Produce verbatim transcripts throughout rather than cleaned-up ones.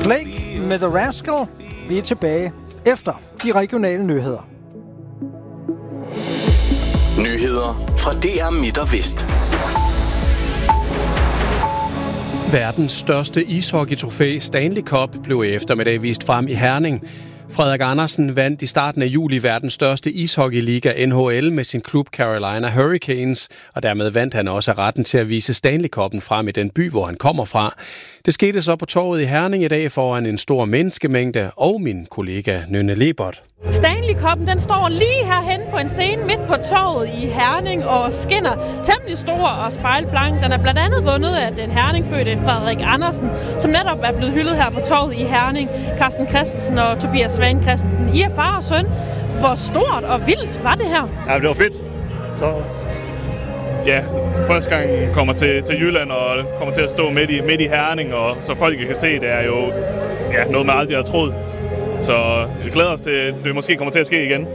Flake med The Rascal. Vi er tilbage efter de regionale nyheder. Nyheder fra D R Midt og Vest. Verdens største ishockey-trofæ, Stanley Cup, blev i eftermiddag vist frem i Herning. Frederik Andersen vandt i starten af juli verdens største ishockeyliga N H L med sin klub Carolina Hurricanes, og dermed vandt han også retten til at vise Stanley Cup'en frem i den by, hvor han kommer fra. Det skete så på torvet i Herning i dag foran en stor menneskemængde og min kollega Nynne Lebert. Stanley Cup'en, den står lige herhen på en scene midt på torvet i Herning og skinner temmelig stor og spejlblank. Den er blandt andet vundet af den Herning-fødte Frederik Andersen, som netop er blevet hyldet her på torvet i Herning. Carsten Christensen og Tobias Svane Christensen, I er far og søn. Hvor stort og vildt var det her? Ja, det var fedt. Så ja, første gang kommer til, til Jylland og kommer til at stå midt i, midt i Herning, og så folk kan se, det er jo ja, noget, man aldrig har troet. Så jeg glæder os til, at det måske kommer til at ske igen.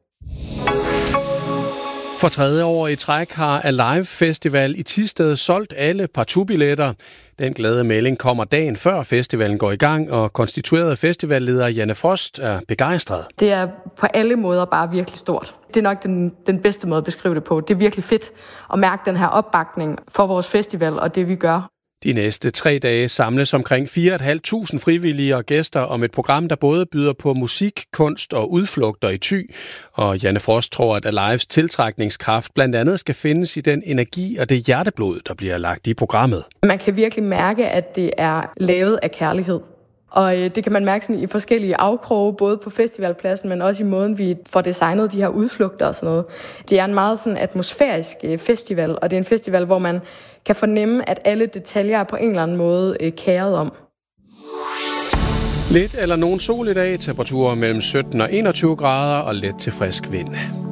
For tredje år i træk har Alive Festival i Thisted solgt alle partout-billetter. Den glade melding kommer dagen før festivalen går i gang, og konstituerede festivalleder Janne Frost er begejstret. Det er på alle måder bare virkelig stort. Det er nok den, den bedste måde at beskrive det på. Det er virkelig fedt at mærke den her opbakning for vores festival og det, vi gør. De næste tre dage samles omkring fire tusind fem hundrede frivillige og gæster om et program, der både byder på musik, kunst og udflugter i Thy. Og Janne Frost tror, at Alives tiltrækningskraft blandt andet skal findes i den energi og det hjerteblod, der bliver lagt i programmet. Man kan virkelig mærke, at det er lavet af kærlighed. Og det kan man mærke sådan i forskellige afkroge, både på festivalpladsen, men også i måden, vi får designet de her udflugter og sådan noget. Det er en meget sådan atmosfærisk festival, og det er en festival, hvor man kan fornemme, at alle detaljer er på en eller anden måde kæret om. Lidt eller nogen sol i dag, temperaturer mellem sytten og enogtyve grader og let til frisk vind.